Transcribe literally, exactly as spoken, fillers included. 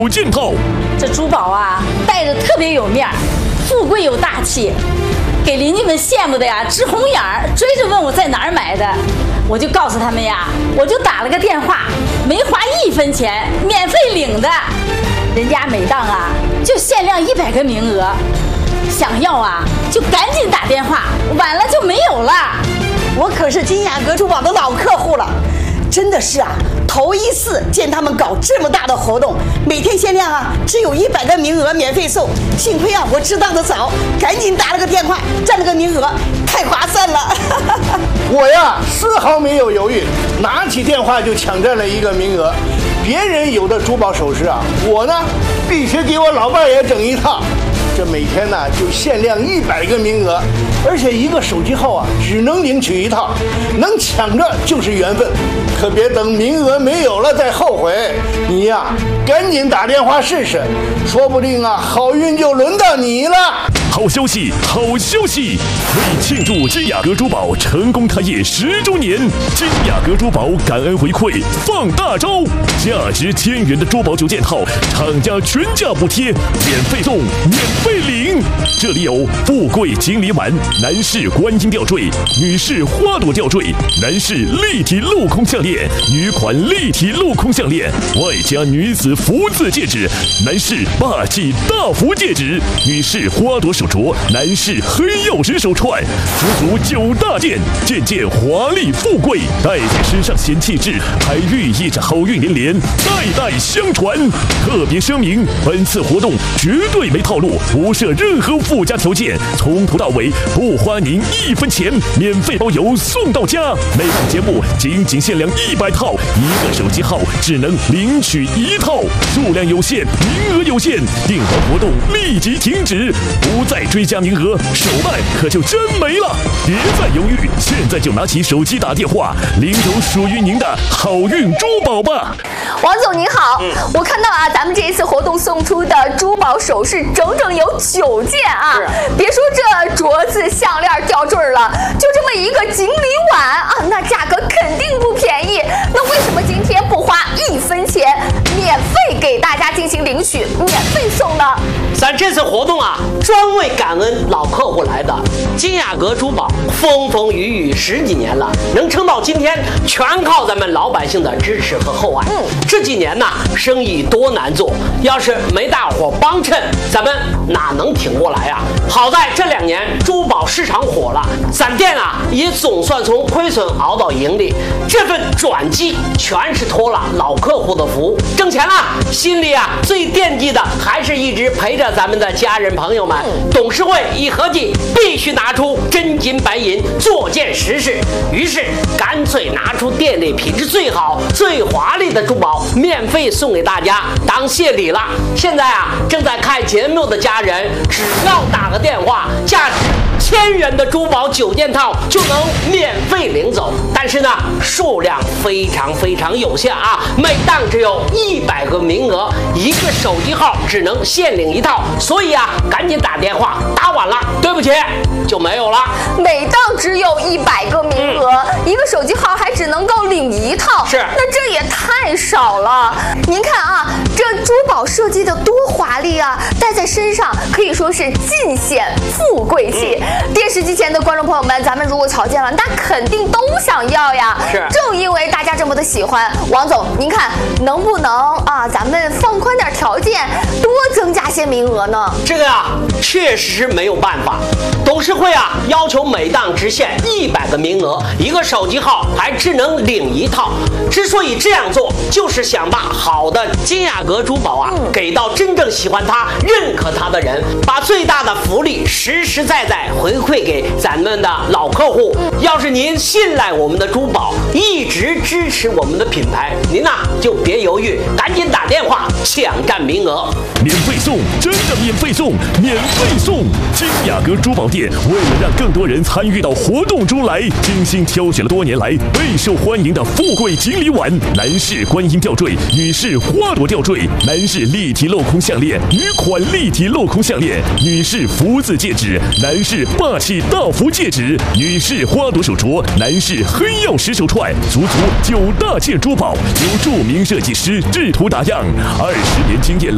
手件套。 这珠宝啊，戴着特别有面儿，富贵有大气，给邻居们羡慕的呀直红眼儿，追着问我在哪儿买的。我就告诉他们呀，我就打了个电话，没花一分钱，免费领的。人家每档啊就限量一百个名额，想要啊就赶紧打电话，晚了就没有了。 我可是金雅阁珠宝的老客户了，真的是啊，头一次见他们搞这么大的活动，每天限量啊，只有一百个名额免费送。幸亏啊，我知道的早，赶紧打了个电话，占了个名额，太划算了。 我呀，丝毫没有犹豫，拿起电话就抢占了一个名额。别人有的珠宝首饰啊，我呢必须给我老伴也整一套。这每天呢就限量一百个名额，而且一个手机号啊只能领取一套，能抢着就是缘分，可别等名额没有了再后悔。你呀，赶紧打电话试试，说不定啊好运就轮到你了。 好消息，好消息！为庆祝金雅阁珠宝成功开业十周年，金雅阁珠宝感恩回馈放大招，价值千元的珠宝九件套，厂家全价补贴，免费送，免费领。这里有富贵锦鲤碗、男士观音吊坠、女士花朵吊坠、男士立体镂空项链、女款立体镂空项链，外加女子福字戒指、男士霸气大福戒指、女士花朵手镯、男士黑曜石手串，足足九大件，件件华丽富贵，戴在身上显气质，还寓意着好运连连，代代相传。特别声明，本次活动绝对没套路，不设任何附加条件，从头到尾不花您一分钱，免费包邮送到家。每档节目仅仅限量一百套，一个手机号只能领取一套，数量有限，名额有限，订完活动立即停止，不再追加名额，手办可就真没了。别再犹豫，现在就拿起手机打电话，领走属于您的好运珠宝吧。 王总您好，嗯、我看到啊，咱们这一次活动送出的珠宝首饰整整有九件啊，别说这镯子、项链、吊坠了，就这么一个锦鲤碗啊，那价格肯定不便宜。那为什么今天不花一分钱，免费给大家进行领取，免费送呢？ 咱这次活动啊，专为感恩老客户来的。金雅阁珠宝风风雨雨十几年了，能撑到今天，全靠咱们老百姓的支持和厚爱。嗯，这几年呢，生意多难做，要是没大伙帮衬，咱们哪能挺过来啊？好在这两年珠宝市场火了，咱店啊也总算从亏损熬到盈利。这份转机全是托了老客户的福，挣钱了，心里啊最惦记的还是一直陪着咱们的家人朋友们。董事会一合计，必须拿出真金白银做件实事，于是干脆拿出店内品质最好、最华丽的珠宝，免费送给大家当谢礼了。现在啊，正在看节目的家人，只要打个电话，价值千元的珠宝九件套就能免费领走。但是呢，数量非常非常有限啊，每档只有一百个名额，一个手机号只能限领一套，所以啊，赶紧打电话，打晚了，对不起，就没有了。 每档只有一百个名额，嗯、一个手机号还只能够领一套， 是， 那这也太少了。您看啊，这珠宝设计的多华丽啊，戴在身上可以说是尽显富贵气。嗯、电视机前的观众朋友们，咱们如果瞧见了，那肯定都想要呀。 是， 正因为大家这么的喜欢，王总，您看能不能啊，咱们放宽点条件，多增加些名额呢？ 这个呀，确实是没有办法。董事会啊，要求每档只限一百个名额，一个手机号还只能领一套。之所以这样做，就是想把好的金雅阁珠宝啊，嗯、给到真正喜欢它、认可它的人，把最大的福利实实在在回馈给咱们的老客户。嗯、要是您信赖我们的珠宝，一直支持我们的品牌，您呐、啊、就别犹豫，赶紧打电话抢占名额， 免费送，真的免费送，免费送！金雅阁珠宝店为了让更多人参与到活动中来，精心挑选了多年来备受欢迎的富贵锦鲤碗、男士观音吊坠、女士花朵吊坠、男士立体镂空项链、女款立体镂空项链、女士福字戒指、男士霸气大福戒指、女士花朵手镯、男士黑曜石手串，足足九大件珠宝，由著名设计师制图打样，二十年经验。